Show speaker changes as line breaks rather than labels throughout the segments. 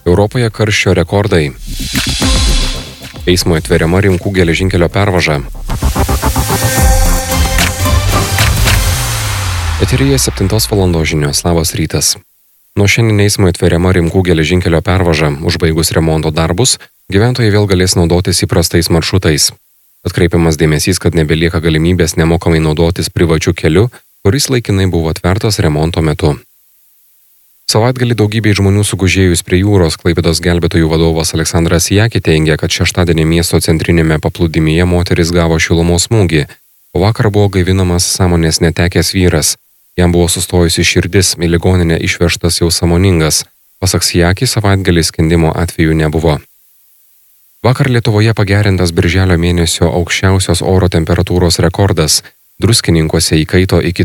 Europoje karščio rekordai. Eismo atveriama Rimkų geležinkelio pervaža. Eteryje 7 val. Žinios. Labas rytas. Nuo šiandien eismo atveriama Rimkų geležinkelio pervaža. Užbaigus remonto darbus, gyventojai vėl galės naudotis įprastais maršrutais. Atkreipiamas dėmesys, kad nebelieka galimybės nemokamai naudotis privačiu keliu, kuris laikinai buvo atvertas remonto metu. Savaitgalį daugybei žmonių sugužėjus prie jūros, Klaipėdos gelbėtojų vadovas Aleksandras Jaki teigia, kad šeštadienį miesto centrinėme paplūdimyje moteris gavo šilumos smūgį, o vakar buvo gaivinamas sąmonės netekęs vyras. Jam buvo sustojusi širdis, į ligoninę išvežtas jau sąmoningas. Pasak Jaki, savaitgalį skendimo atvejų nebuvo. Vakar Lietuvoje pagerintas birželio mėnesio aukščiausios oro temperatūros rekordas. Druskininkuose įkaito iki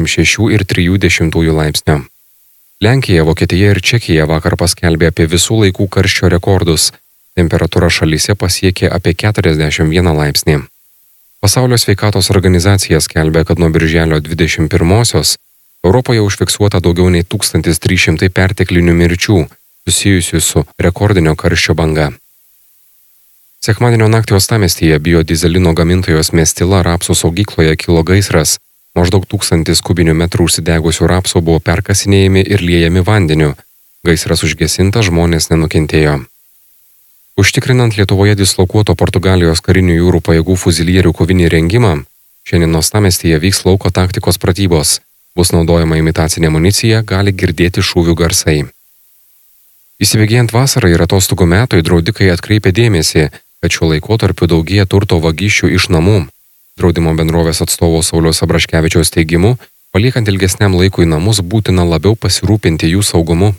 36,3 laipsnio. Lenkija, Vokietija ir Čekija vakar paskelbė apie visų laikų karščio rekordus. Temperatūra šalyse pasiekė apie 41 laipsnį. Pasaulio sveikatos organizacija skelbia, kad nuo birželio 21-osios Europoje užfiksuota daugiau nei 1300 perteklinių mirčių, susijusių su rekordinio karščio banga. Sekmadienio naktį Uostamiestyje biodizelino gamintojos Mestila rapsų saugykloje kilo gaisras. Maždaug 1000 kubinių metrų užsidegusių rapsų buvo perkasinėjami ir liejami vandeniu. Gaisras užgesintas, žmonės nenukentėjo. Užtikrinant Lietuvoje dislokuoto Portugalijos karinių jūrų pajėgų fuzilierių kovinį rengimą, šiandien Uostamiestyje vyks lauko taktikos pratybos. Bus naudojama imitacinė amunicija, gali girdėti šūvių garsai. Įsibėgėjant vasarai ir atostogų metui, draudikai atkreipė dėmesį, kad šiuo laikotarpiu daugėja turto vagysčių iš namų. Draudimo bendrovės atstovo Sauliaus Abraškevičiaus teigimu, paliekant ilgesniam laikui namus būtina labiau pasirūpinti jų saugumu.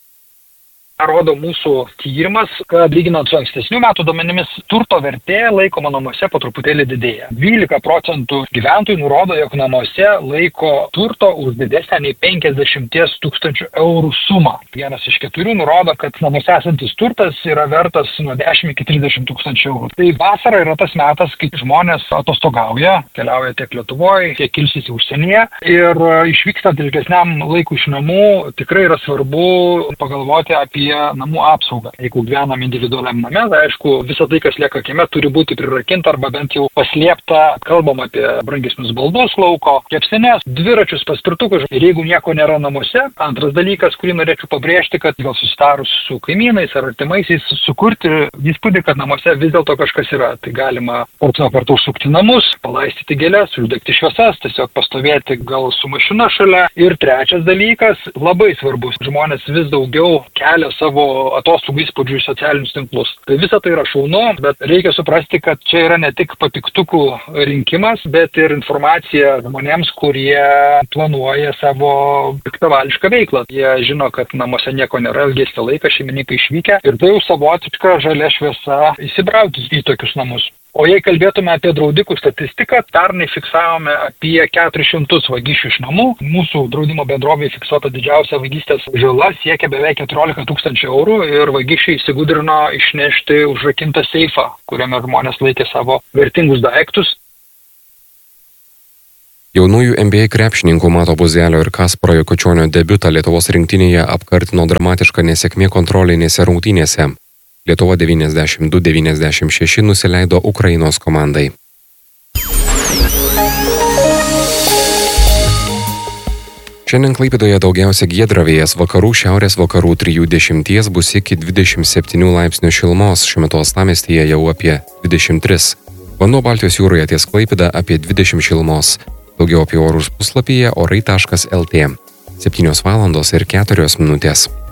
Rodo mūsų tyrimas, kad lyginant su ankstesnių metų duomenimis, turto vertė laikoma namuose po truputėlį didėja. 12% gyventojų nurodo, jog namuose laiko turto už didesnę nei 50 000 eurų sumą. 1 iš 4 nurodo, kad namuose esantis turtas yra vertas nuo 10 iki 30 000 eurų. Tai vasara yra tas metas, kai žmonės atostogauja, keliauja tiek Lietuvoje, tiek ilsisi užsienyje ir išvykstant ilgesniam laikui iš namų tikrai yra svarbu pagalvoti apie namų apsaugą. Jeigu gyvenam individualiam name, tai aišku, visa tai, kas lieka kieme, turi būti prirakinta arba bent jau paslėpta. Kalbam apie brangesnius baldus lauko, kepsines, dviračius, paspirtukus. Ir jeigu nieko nėra namuose, antras dalykas, kurį norėčiau pabrėžti, kad gal susitarus su kaimynais ar artimaisiais, sukurti įspūdį, kad namuose vis dėlto kažkas yra. Tai galima kartu užsukti namus, palaistyti gėles, uždegti šviesas, tiesiog pastovėti gal su mašina šalia. Ir trečias dalykas, labai svarbus, žmonės vis daugiau kelia savo atostogų įspūdžių į socialinius tinklus. Tai visa tai yra šaunu, bet reikia suprasti, kad čia yra ne tik papiktukų rinkimas, bet ir informacija žmonėms, kurie planuoja savo piktavališką veiklą. Jie žino, kad namuose nieko nėra, ilgesnį laiką šeimininkai išvykę ir tai jau savotiška žalia šviesa įsibrauti į tokius namus. O jei kalbėtume apie draudikų statistiką, pernai fiksavome apie 400 vagysčių iš namų. Mūsų draudimo bendrovėje fiksuota didžiausia vagystės žala siekia beveik 14 000 eurų ir vagysčiai įsigudrino išnešti užrakintą seifą, kuriame žmonės laikė savo vertingus daiktus.
Jaunųjų NBA krepšininkų Mato Buzelio ir Kasparo Jokučionio debiutą Lietuvos rinktinėje apkartino dramatiška nesėkmė kontrolinėse rungtynėse. Lietuva 92-96 nusileido Ukrainos komandai. Šiandien Klaipėdoje daugiausia giedra, vėjas vakarų, šiaurės vakarų 3-10 bus iki 27 laipsnių šilumos, šiuo metu Uostamiestyje jau apie 23. Vanduo Baltijos jūroje ties Klaipėda apie 20 šilumos. Daugiau apie orus puslapyje orai.lt. 7 val. ir 4 minutės.